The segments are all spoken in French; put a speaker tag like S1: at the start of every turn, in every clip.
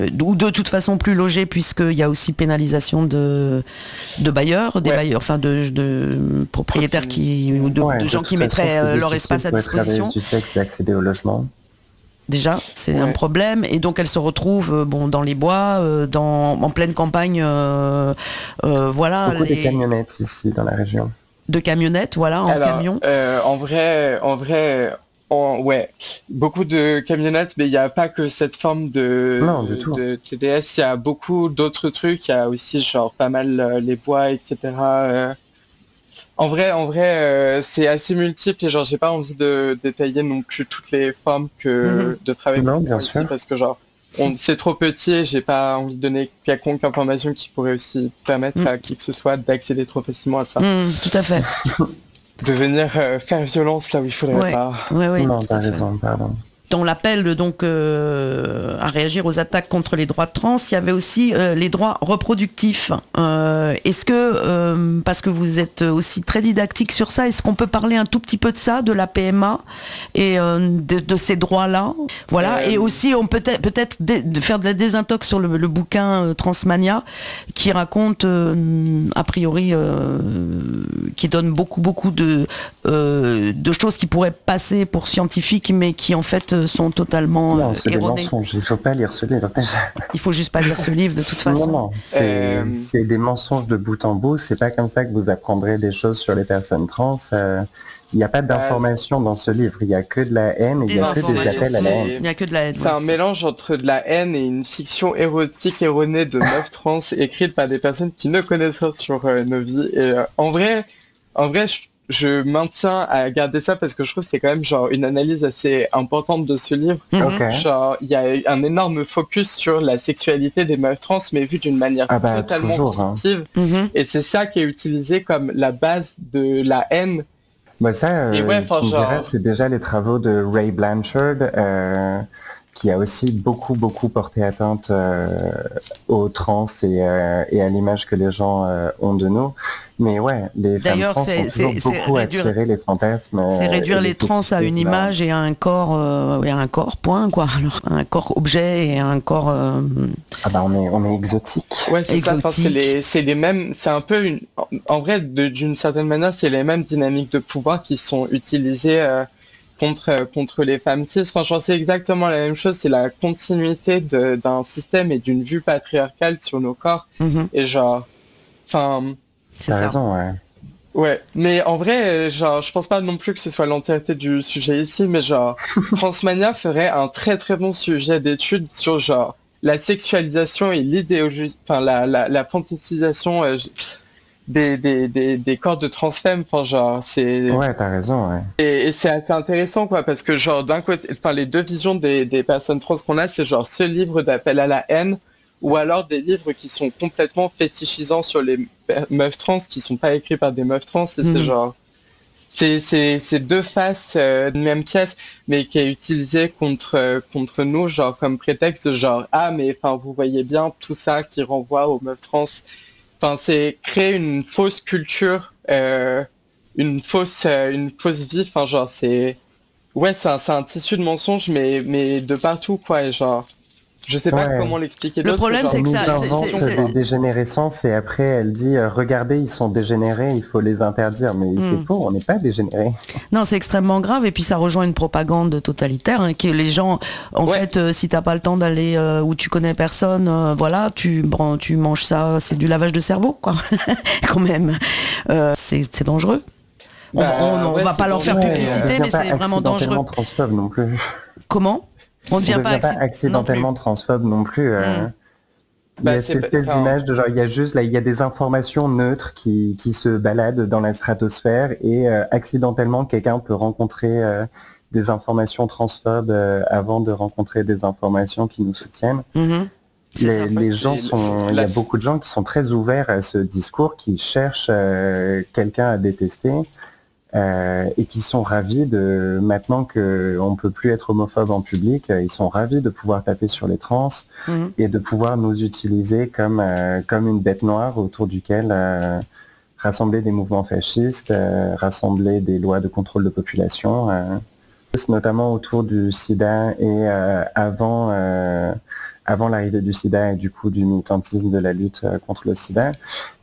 S1: ou de toute façon plus logés, puisqu'il y a aussi pénalisation de bailleurs, enfin de propriétaires ou de gens qui mettraient leur espace à disposition.
S2: Du sexe d'accéder au logement.
S1: Déjà, c'est un problème. Et donc, elle se retrouve dans les bois, en pleine campagne. Voilà.
S2: Beaucoup de camionnettes ici dans la région.
S1: De camionnettes, voilà, camion.
S3: En vrai, beaucoup de camionnettes, mais il n'y a pas que cette forme de TDS. Il y a beaucoup d'autres trucs. Il y a aussi genre pas mal les bois, etc. En vrai, c'est assez multiple et genre j'ai pas envie de détailler non plus toutes les formes de travail.
S2: Non, bien sûr.
S3: Parce que genre c'est trop petit et j'ai pas envie de donner quelconque information qui pourrait aussi permettre à qui que ce soit d'accéder trop facilement à ça.
S1: Tout à fait.
S3: De venir faire violence là où il faudrait pas.
S2: Non, t'as raison, pardon.
S1: Dans l'appel à réagir aux attaques contre les droits trans, il y avait aussi les droits reproductifs. Est-ce que, parce que vous êtes aussi très didactique sur ça, est-ce qu'on peut parler un tout petit peu de ça, de la PMA et de ces droits-là, voilà. Et aussi, on peut-être de faire de la désintox sur le bouquin Transmania, qui raconte a priori, qui donne beaucoup de choses qui pourraient passer pour scientifiques, mais qui en fait sont totalement
S2: non, c'est
S1: erronés.
S2: Des mensonges. Il faut pas lire ce livre déjà.
S1: Il faut juste pas lire ce livre de toute façon.
S2: Non, c'est des mensonges de bout en bout. C'est pas comme ça que vous apprendrez des choses sur les personnes trans. Il n'y a pas d'information dans ce livre. Il y a que de la haine et il y a que des appels à la haine.
S1: Il y a que de la haine.
S3: C'est un mélange entre de la haine et une fiction érotique erronée de meufs trans écrite par des personnes qui ne connaissent rien sur nos vies. Et en vrai, je maintiens à garder ça parce que je trouve que c'est quand même genre une analyse assez importante de ce livre. Genre il y a un énorme focus sur la sexualité des meufs trans, mais vu d'une manière totalement positive. Et c'est ça qui est utilisé comme la base de la haine.
S2: Bah ça, c'est déjà les travaux de Ray Blanchard, qui a aussi beaucoup porté atteinte aux trans et à l'image que les gens ont de nous. Mais ouais, les femmes trans ont toujours beaucoup attiré les fantasmes.
S1: C'est réduire les trans à une image et à un corps, point, quoi. Alors, un corps objet et un corps...
S2: on est exotique.
S3: Ouais, c'est exotique. Ça, parce que c'est les mêmes... C'est un peu en vrai, d'une certaine manière, c'est les mêmes dynamiques de pouvoir qui sont utilisées... contre les femmes cis. Franchement, c'est exactement la même chose. C'est la continuité d'un système et d'une vue patriarcale sur nos corps. Et genre,
S2: t'as raison, ouais.
S3: Ouais, mais en vrai, genre, je pense pas non plus que ce soit l'entièreté du sujet ici, mais genre, Transmania ferait un très très bon sujet d'étude sur genre la sexualisation et l'idéologie, la fantasisation des corps de transfemme, genre c'est...
S2: Ouais, t'as raison, ouais.
S3: Et c'est assez intéressant, quoi, parce que genre d'un côté, les deux visions des personnes trans qu'on a, c'est genre ce livre d'appel à la haine, ou alors des livres qui sont complètement fétichisants sur les meufs trans, qui sont pas écrits par des meufs trans, et c'est genre... C'est deux faces d'une même pièce, mais qui est utilisé contre nous, genre comme prétexte de genre, mais vous voyez bien tout ça qui renvoie aux meufs trans. C'est créer une fausse culture, une fausse vie. Genre c'est un tissu de mensonges, mais de partout, quoi. Et genre, je sais pas comment l'expliquer.
S1: Le problème, c'est que ça
S2: c'est des dégénérescences et après elle dit regardez, ils sont dégénérés, il faut les interdire. Mais c'est faux, on n'est pas dégénérés.
S1: Non, c'est extrêmement grave et puis ça rejoint une propagande totalitaire que les gens, en fait, si t'as pas le temps d'aller où tu connais personne, voilà, tu manges ça, c'est du lavage de cerveau, quoi. Quand même, c'est dangereux. On va pas leur faire publicité, mais c'est vraiment dangereux.
S2: Transphobe non plus.
S1: Comment? On ne devient pas
S2: accidentellement transphobe non plus. Il y a cette espèce d'image de genre, il y a des informations neutres qui se baladent dans la stratosphère et accidentellement quelqu'un peut rencontrer des informations transphobes avant de rencontrer des informations qui nous soutiennent. Les gens il y a beaucoup de gens qui sont très ouverts à ce discours, qui cherchent quelqu'un à détester. Et qui sont ravis maintenant qu'on peut plus être homophobe en public, ils sont ravis de pouvoir taper sur les trans et de pouvoir nous utiliser comme une bête noire autour duquel rassembler des mouvements fascistes, rassembler des lois de contrôle de population. notamment autour du sida et avant l'arrivée du sida et du coup du militantisme de la lutte contre le sida,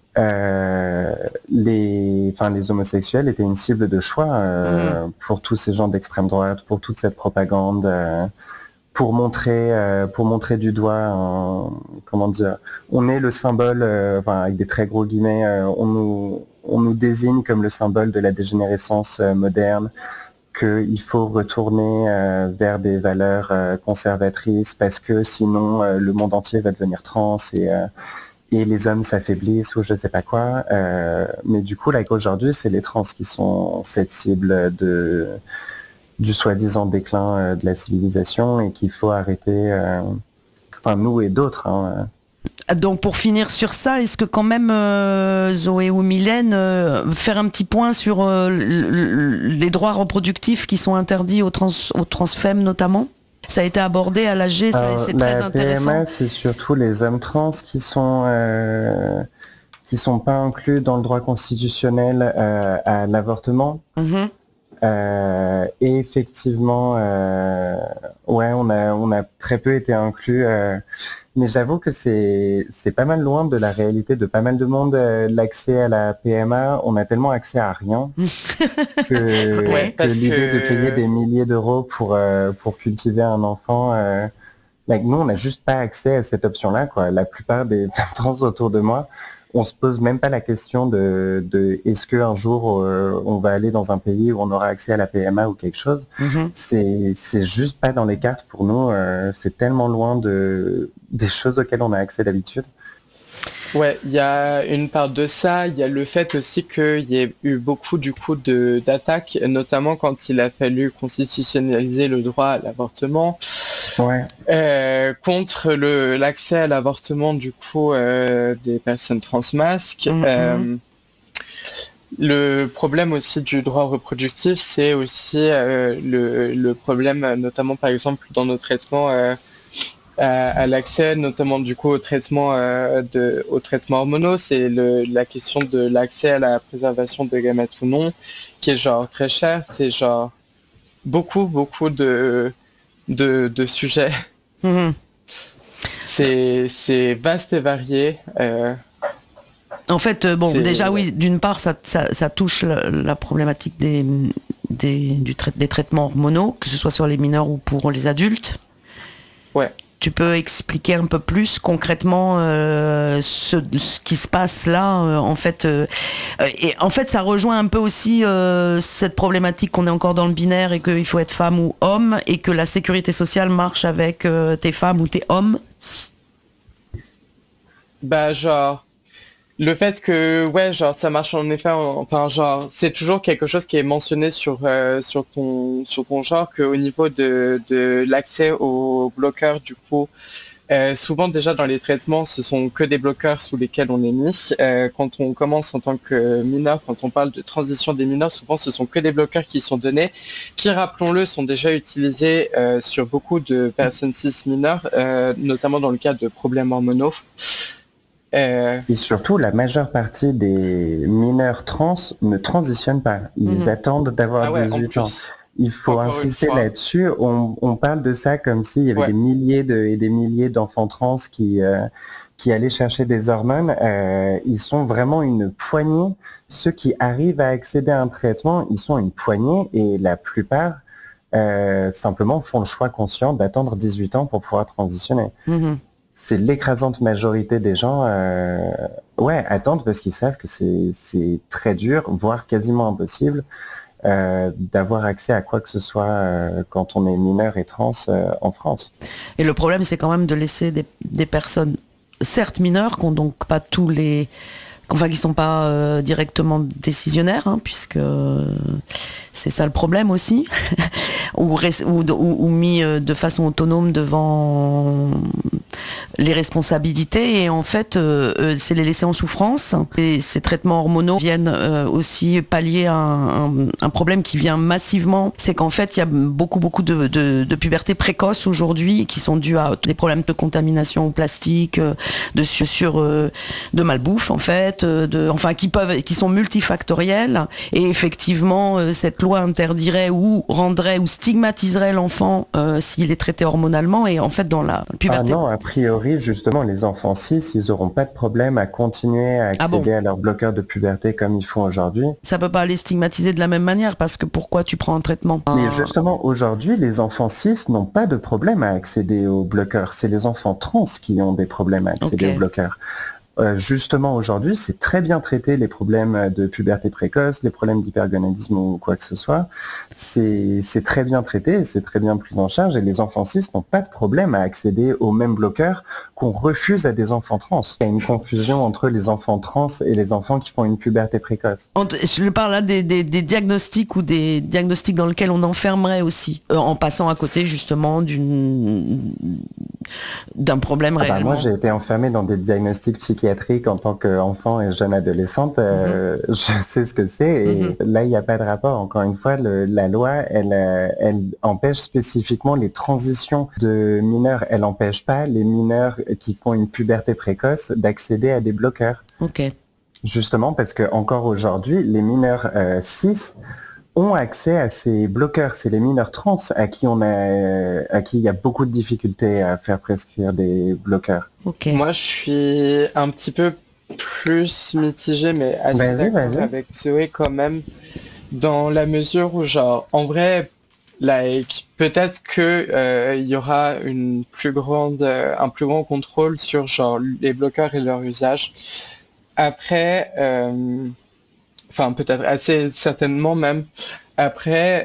S2: les homosexuels étaient une cible de choix pour tous ces gens d'extrême droite, pour toute cette propagande, pour montrer du doigt, on est le symbole, avec des très gros guillemets, on nous désigne comme le symbole de la dégénérescence moderne, qu'il faut retourner vers des valeurs conservatrices parce que sinon le monde entier va devenir trans et les hommes s'affaiblissent ou je sais pas quoi. Mais du coup, là, aujourd'hui, c'est les trans qui sont cette cible du soi-disant déclin de la civilisation et qu'il faut arrêter, nous et d'autres.
S1: Donc pour finir sur ça, est-ce que quand même, Zoé ou Mylène, faire un petit point sur les droits reproductifs qui sont interdits aux transfemmes notamment ? Ça a été abordé à l'AG, c'est très intéressant.
S2: La PMA, c'est surtout les hommes trans qui sont pas inclus dans le droit constitutionnel à l'avortement. Mm-hmm. Et effectivement, on a très peu été inclus. Mais j'avoue que c'est pas mal loin de la réalité de pas mal de monde. L'accès à la PMA, on a tellement accès à rien que l'idée de payer des milliers d'euros pour cultiver un enfant, nous on n'a juste pas accès à cette option-là, quoi. La plupart des femmes trans autour de moi, on se pose même pas la question de est-ce qu'un jour on va aller dans un pays où on aura accès à la PMA ou quelque chose. Mm-hmm. C'est juste pas dans les cartes pour nous. C'est tellement loin des choses auxquelles on a accès d'habitude.
S3: Ouais, il y a une part de ça. Il y a le fait aussi qu'il y ait eu beaucoup du coup d'attaques, notamment quand il a fallu constitutionnaliser le droit à l'avortement.
S2: Ouais.
S3: Contre l'accès à l'avortement du coup des personnes transmasques. Mm-hmm. Le problème aussi du droit reproductif, c'est aussi le problème, notamment par exemple dans nos traitements à l'accès, notamment du coup aux traitements hormonaux, c'est la question de l'accès à la préservation de gamètes ou non, qui est genre très cher. C'est genre beaucoup de sujets. Mmh. C'est vaste et varié.
S1: En fait, déjà oui, d'une part, ça touche la problématique des traitements hormonaux, que ce soit sur les mineurs ou pour les adultes.
S3: Ouais.
S1: Tu peux expliquer un peu plus concrètement ce qui se passe là, en fait. Et en fait, ça rejoint un peu aussi cette problématique qu'on est encore dans le binaire et qu'il faut être femme ou homme et que la sécurité sociale marche avec t'es femme ou t'es homme.
S3: Bah genre, le fait que ça marche en effet, c'est toujours quelque chose qui est mentionné sur ton genre, qu'au niveau de l'accès aux bloqueurs du coup, souvent déjà dans les traitements ce sont que des bloqueurs sous lesquels on est mis. Quand on commence en tant que mineur, quand on parle de transition des mineurs, souvent ce sont que des bloqueurs qui sont donnés, qui rappelons-le sont déjà utilisés sur beaucoup de personnes cis mineures, notamment dans le cas de problèmes hormonaux.
S2: Et surtout, la majeure partie des mineurs trans ne transitionnent pas. Ils attendent d'avoir 18 ans. Il faut insister là-dessus. On parle de ça comme s'il y avait des milliers et des milliers d'enfants trans qui allaient chercher des hormones. Ils sont vraiment une poignée. Ceux qui arrivent à accéder à un traitement, ils sont une poignée et la plupart simplement font le choix conscient d'attendre 18 ans pour pouvoir transitionner. Mm-hmm. C'est l'écrasante majorité des gens attendent parce qu'ils savent que c'est très dur, voire quasiment impossible d'avoir accès à quoi que ce soit quand on est mineur et trans en France.
S1: Et le problème, c'est quand même de laisser des personnes, certes mineures, qui n'ont donc pas tous les... Enfin, qui sont pas directement décisionnaires, puisque c'est ça le problème aussi, ou mis de façon autonome devant les responsabilités, et en fait, c'est les laisser en souffrance. Et ces traitements hormonaux viennent aussi pallier un problème qui vient massivement, c'est qu'en fait, il y a beaucoup de puberté précoce aujourd'hui, qui sont dues à des problèmes de contamination au plastique, de malbouffe en fait, fait qui sont multifactoriels, et effectivement cette loi interdirait ou rendrait ou stigmatiserait l'enfant s'il est traité hormonalement, et en fait dans la puberté.
S2: Ah non, a priori justement les enfants cis, ils n'auront pas de problème à continuer à accéder à leur bloqueur de puberté comme ils font aujourd'hui.
S1: Ça peut pas aller stigmatiser de la même manière, parce que pourquoi tu prends un traitement?
S2: Mais justement aujourd'hui les enfants cis n'ont pas de problème à accéder au bloqueur, c'est les enfants trans qui ont des problèmes à accéder au bloqueur. Justement aujourd'hui c'est très bien traité, les problèmes de puberté précoce, les problèmes d'hypergonadisme ou quoi que ce soit, c'est très bien traité, c'est très bien pris en charge, et les enfants cis n'ont pas de problème à accéder au même bloqueur qu'on refuse à des enfants trans. Il y a une confusion entre les enfants trans et les enfants qui font une puberté précoce.
S1: Je parle là des diagnostics, ou des diagnostics dans lesquels on enfermerait aussi, en passant à côté justement d'un problème réellement.
S2: Moi j'ai été enfermé dans des diagnostics psychiatriques en tant qu'enfant et jeune adolescente, je sais ce que c'est, et là il n'y a pas de rapport. Encore une fois, la loi elle empêche spécifiquement les transitions de mineurs, elle n'empêche pas les mineurs qui font une puberté précoce d'accéder à des bloqueurs. Justement parce que encore aujourd'hui les mineurs cis ont accès à ces bloqueurs. C'est les mineurs trans à qui il y a beaucoup de difficultés à faire prescrire des bloqueurs.
S3: Moi, je suis un petit peu plus mitigé, mais assez d'accord avec Zoé quand même, dans la mesure où, genre, en vrai, peut-être que il y aura un plus grand contrôle sur, genre, les bloqueurs et leur usage. Après, peut-être assez certainement même. Après,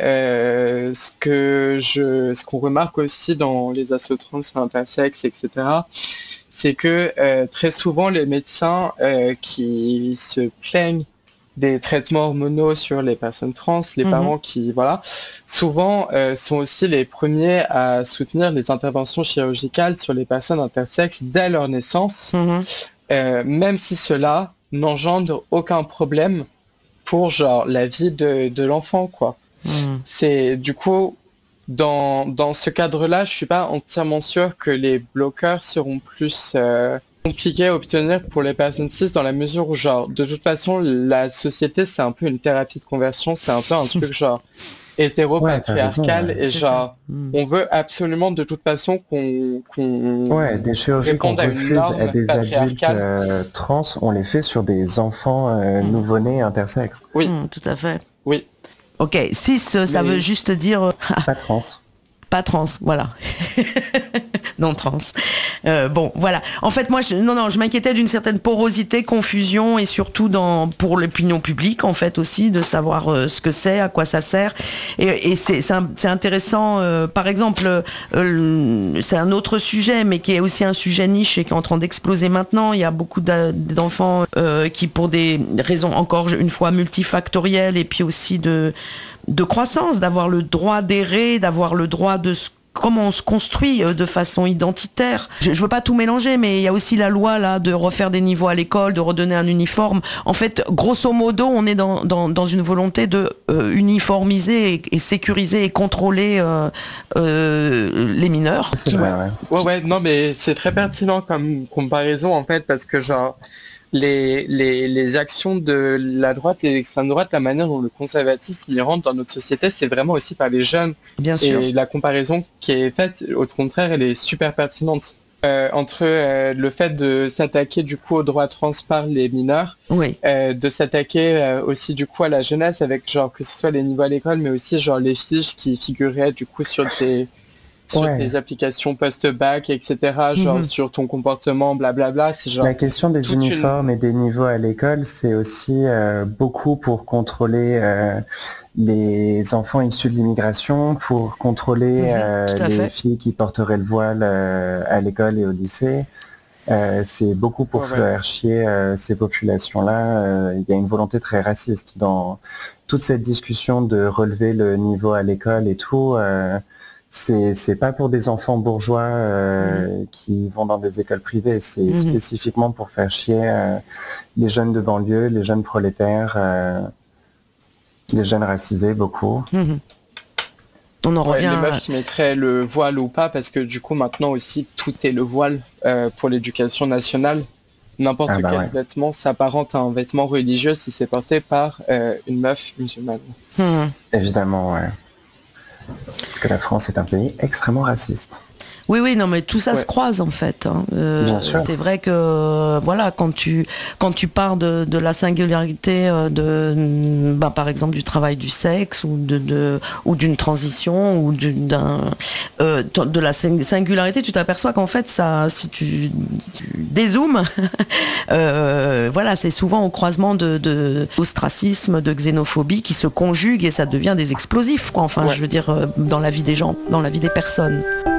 S3: ce qu'on remarque aussi dans les assos trans, intersexes, etc., c'est que très souvent les médecins qui se plaignent des traitements hormonaux sur les personnes trans, les parents qui, souvent sont aussi les premiers à soutenir les interventions chirurgicales sur les personnes intersexes dès leur naissance, même si cela n'engendre aucun problème pour genre la vie de l'enfant, quoi. C'est du coup dans ce cadre-là, je suis pas entièrement sûr que les bloqueurs seront plus compliqués à obtenir pour les personnes cis, dans la mesure où genre de toute façon la société c'est un peu une thérapie de conversion, c'est un peu un truc genre hétéro-patriarcal, et genre on veut absolument de toute façon qu'on
S2: des chirurgies qu'on refuse à des adultes trans, on les fait sur des enfants nouveau-nés intersexes.
S3: Oui,
S1: tout à fait.
S3: Oui.
S1: Ok, cis, ça veut juste dire...
S2: Pas trans.
S1: Pas trans, voilà. Non trans. Bon, voilà. En fait, moi, je m'inquiétais d'une certaine porosité, confusion, et surtout pour l'opinion publique, en fait, aussi, de savoir ce que c'est, à quoi ça sert. Et c'est intéressant. Par exemple, c'est un autre sujet, mais qui est aussi un sujet niche et qui est en train d'exploser maintenant. Il y a beaucoup d'enfants qui, pour des raisons, encore une fois, multifactorielles, et puis aussi de croissance, d'avoir le droit d'errer, d'avoir le droit de comment on se construit de façon identitaire. Je veux pas tout mélanger, mais il y a aussi la loi là de refaire des niveaux à l'école, de redonner un uniforme. En fait, grosso modo, on est dans une volonté de uniformiser et sécuriser et contrôler les mineurs.
S3: Non, mais c'est très pertinent comme comparaison, en fait, parce que genre les actions de la droite et l'extrême droite, la manière dont le conservatisme y rentre dans notre société, c'est vraiment aussi par les jeunes.
S1: Bien sûr.
S3: Et la comparaison qui est faite, au contraire, elle est super pertinente. Entre le fait de s'attaquer du coup aux droits trans par les mineurs, de s'attaquer aussi du coup à la jeunesse avec genre que ce soit les niveaux à l'école, mais aussi genre les fiches qui figuraient du coup sur des applications post-bac, etc., genre sur ton comportement, blablabla. C'est genre
S2: la question des uniformes et des niveaux à l'école, c'est aussi beaucoup pour contrôler les enfants issus de l'immigration, pour contrôler les filles qui porteraient le voile à l'école et au lycée. C'est beaucoup pour faire chier ces populations-là. Il y a une volonté très raciste dans toute cette discussion de relever le niveau à l'école et tout. C'est pas pour des enfants bourgeois qui vont dans des écoles privées, c'est spécifiquement pour faire chier les jeunes de banlieue, les jeunes prolétaires, les jeunes racisés, beaucoup.
S1: On en revient
S3: les meufs qui mettraient le voile ou pas, parce que du coup maintenant aussi tout est le voile pour l'éducation nationale. n'importe quel vêtement s'apparente à un vêtement religieux si c'est porté par une meuf musulmane.
S2: Évidemment, ouais. Parce que la France est un pays extrêmement raciste.
S1: Oui, non, mais tout ça se croise en fait.
S2: Bien sûr.
S1: C'est vrai que voilà, quand tu pars de la singularité par exemple du travail du sexe ou d'une transition ou de la singularité, tu t'aperçois qu'en fait ça, si tu dézoomes, voilà, c'est souvent au croisement d'ostracisme, de xénophobie qui se conjuguent et ça devient des explosifs, quoi. Enfin, je veux dire, dans la vie des gens, dans la vie des personnes.